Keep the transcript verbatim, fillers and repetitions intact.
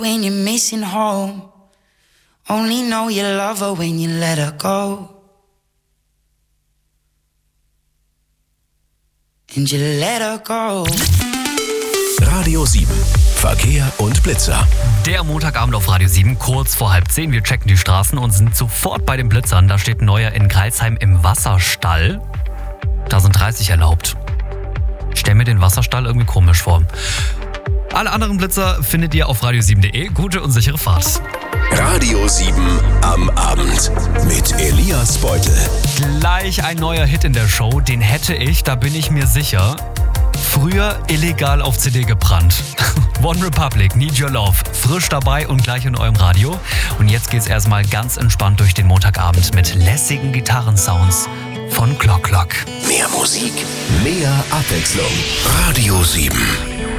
When you're missing home, only know you love her when you let her go. And you let her go. Radio sieben, Verkehr und Blitzer. Der Montagabend auf Radio sieben, kurz vor halb zehn. Wir checken die Straßen und sind sofort bei den Blitzern. Da steht ein neuer in Greilsheim im Wasserstall. Da sind dreißig erlaubt. Ich stell mir den Wasserstall irgendwie komisch vor. Alle anderen Blitzer findet ihr auf radio sieben punkt de. Gute und sichere Fahrt. Radio sieben am Abend mit Elias Beutel. Gleich ein neuer Hit in der Show. Den hätte ich, da bin ich mir sicher, früher illegal auf C D gebrannt. One Republic, Need Your Love. Frisch dabei und gleich in eurem Radio. Und jetzt geht's erstmal ganz entspannt durch den Montagabend mit lässigen Gitarrensounds von Clock Clock. Mehr Musik, mehr Abwechslung. Radio sieben.